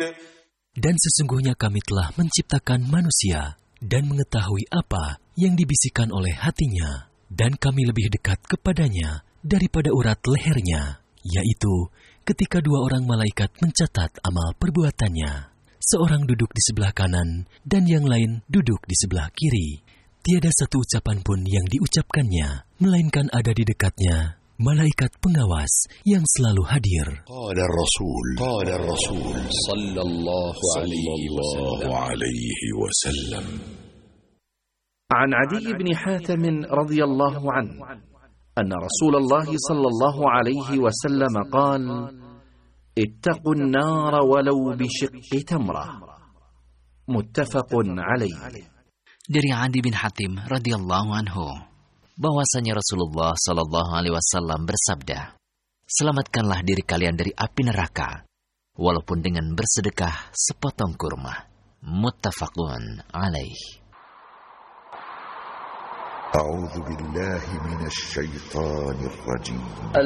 Dan sesungguhnya kami telah menciptakan manusia dan mengetahui apa yang dibisikkan oleh hatinya, dan kami lebih dekat kepadanya daripada urat lehernya, yaitu ketika dua orang malaikat mencatat amal perbuatannya. Seorang duduk di sebelah kanan dan yang lain duduk di sebelah kiri. Tiada satu ucapan pun yang diucapkannya, melainkan ada di dekatnya malaikat pengawas yang selalu hadir. Qala Rasul sallallahu alaihi wasallam. عن عدي بن حاتم رضي الله عنه أن رسول الله صلى الله عليه وسلم قال: اتقوا النار ولو بشق تمرة. متفق عليه. Dari Adi bin Hatim radhiyallahu anhu, bahwasanya Rasulullah sallallahu alaihi wasallam bersabda, selamatkanlah diri kalian dari api neraka, walaupun dengan bersedekah sepotong kurma. Muttafaqun alaih. A'udzu billahi minasy syaithanir rajim.